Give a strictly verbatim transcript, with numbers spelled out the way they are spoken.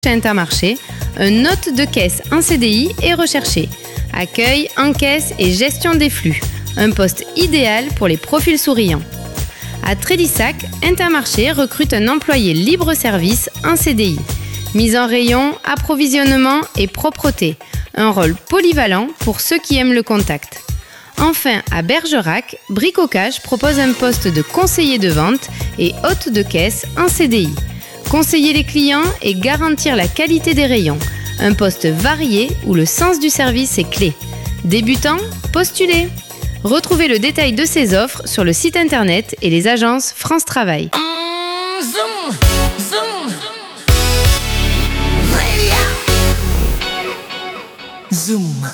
Chez Intermarché, un hôte de caisse en C D I est recherché. Accueil, encaisse et gestion des flux. Un poste idéal pour les profils souriants. À Trélissac, Intermarché recrute un employé libre-service en C D I. Mise en rayon, approvisionnement et propreté. Un rôle polyvalent pour ceux qui aiment le contact. Enfin, à Bergerac, Bricocage propose un poste de conseiller de vente et hôte de caisse en C D I. Conseiller les clients et garantir la qualité des rayons. Un poste varié où le sens du service est clé. Débutant, postulez. Retrouvez le détail de ces offres sur le site internet et les agences France Travail. Mm, zoom, zoom. Zoom.